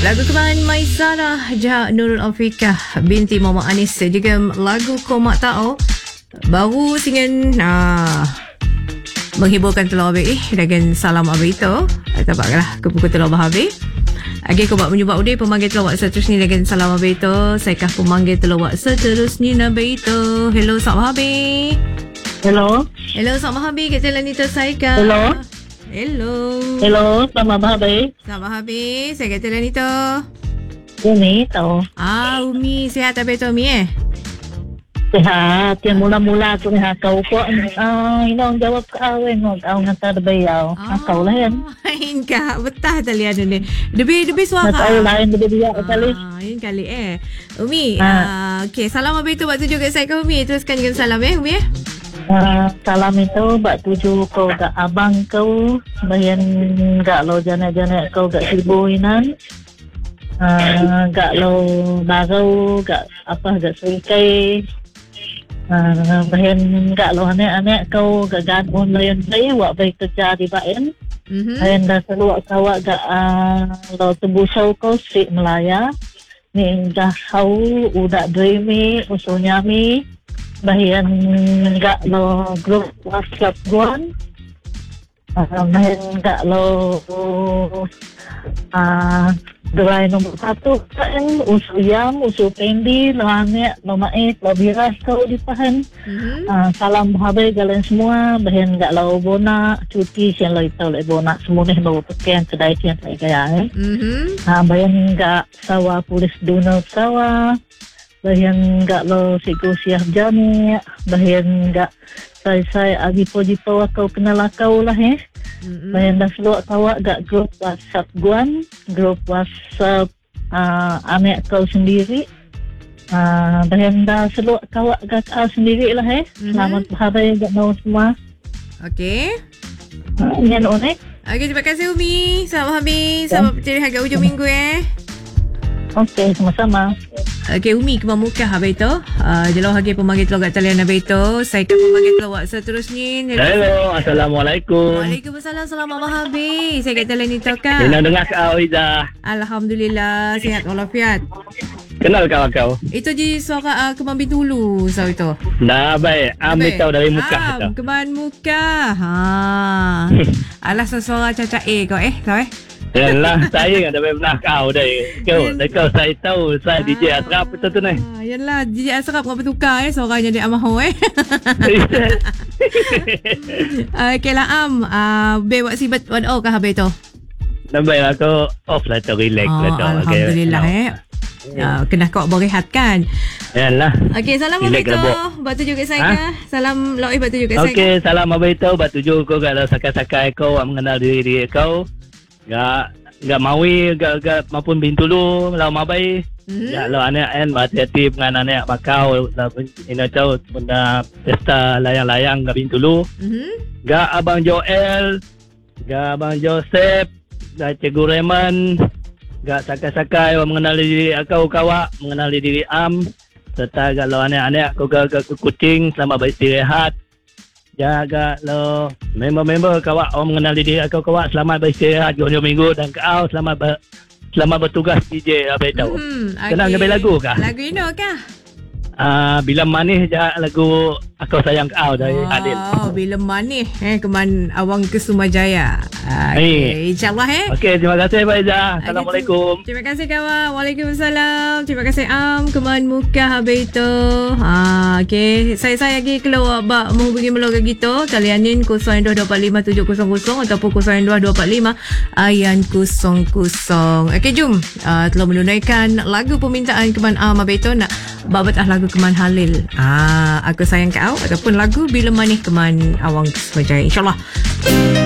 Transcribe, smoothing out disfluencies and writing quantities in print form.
Lagu Keman Maisarah Jah Nurul Afiqah binti Muhammad Anis, juga lagu Kau Mak Tau baru singen menghiburkan telur habis dengan salam habis itu tapaklah ke pukul telur habis. Okey, kau buat menyebab udah pemanggil telur wak seterusnya dengan salam habis itu. Saya kah pemanggil telur wak seterusnya habis itu. Hello Sak Mahabi. Hello, Sak Mahabi kat jalan itu saya kah. Hello, selamat malam. Sak Mahabi, saya kat jalan itu. Umi tahu. Umi sihat habis tu Umi Sihat, yang mula-mula tu kau kok inong jawab kau kau ngata bayau. Kau lah yan. Lain ka, betah tali ada ni. Lebih suara. Tahu lain lebih dia kali. Lain kali Umi, okey, salam habis tu waktu juga saya ke Umi. Teruskan dengan salam Umi. Salam itu bak tuju kau gak abang kau, bayan gak lo jana-jana kau gak sibuinan. Gak lo bagau gak apa gak surikai. Bahan gak lo anak-anak kau gak ganun layan bay wak bay kerja di bayan. Bahan dah seluak kawak gak lo tebusau kau si Melaya. Ni dah kau udah dreamy usulnya mi. Bahan gak lo grup WhatsApp guan. Bahan gak lo Gerai nombor 1 kan usul yam, usul pendi, lo anek, lo mait, lo biras kau dipahan. Salam habai kalian semua. Bahan gak lo bona cuti siang lo itu lo bona semua nih lo pekian kedai siang saya kaya bahan gak sawa polis donor sawa. Bahan gak lo siku siap jami. Bahan gak saya agipo-jipo kau kenal kau lah Bahan dah seluak kawak gak grup WhatsApp guan, grup WhatsApp anak kau sendiri. Bahan dah seluak kawak gak kau sendiri lah Selamat hari gak mau semua. Okey. Yang unik. Okey, terima kasih Umi. Selamat habis. Selamat berjaya agak hujung minggu Okey, sama-sama. Okey, Umi Keman Muka habis tu. Jelau hagi pemanggil telur kat talian habis tu. Saya akan pemanggil telur wak seterusnya. Hello, Assalamualaikum. Waalaikumsalam, selamat malam habis. Saya kat talian itu kak. Senang dengar kau Izzah. Alhamdulillah, sihat walafiat. Kenal kau? Itu je suara Keman Bintulu so itu. Dah baik. Ambil tahu dari muka tu. Keman Muka. Alah suara caca kau kau Yalah, saya kan dah pernah kau dah. Kau saya tahu saya DJ Asraf betul tu ni. Yalah, DJ Asraf kau bertukar suaranya dia Amaho Okey lah bewak sibat wad kah habis tu. Dah baik aku off lah tu, relax lah tu. Alhamdulillah kena kau berehat kan. Yalah. Okey, salam habis tu. Batu juga saya. Salam Lois batu juga saya. Okey, salam habis tu. Batu juga kalau sakai-sakai kau mengenal diri kau. Gak maui gak maupun Bintulu lau mabai. Ya lau anak hati-hati dengan anak makau ina tahu benda pesta layang-layang gak Bintulu. Gak abang Joel, gak abang Joseph, gak Cikgu Raymond, gak sakai-sakai mengenal diri kau kawak, mengenal diri serta gak lau anak-anak kau gak kucing selamat beristirahat. Jaga lo member-member kawak orang mengenal diri kau kawak selamat beristirahat hujung minggu dan kau selamat bertugas DJ apa tahu. Kenal ngambil lagu kah? Lagu ini kah? Bila manis lagu Aku Sayang Kau dari Adil. Bila manis Keman Awang Kesumajaya. Okay, InsyaAllah Okey, terima kasih Pak Izzah. Assalamualaikum. Terima kasih kawan. Waalaikumsalam. Terima kasih Keman Muka habis itu. Okey, saya lagi keluar bak menghubungi melalui gitu. Talianin 02257000 ataupun 02245 ayan 00. Okey, jom telah menunaikan lagu permintaan Keman habis itu nak babat lagu Keman Halil. Aku Sayang Kau ataupun lagu Bila Manis Keman Awang Kesumajaya. InsyaAllah.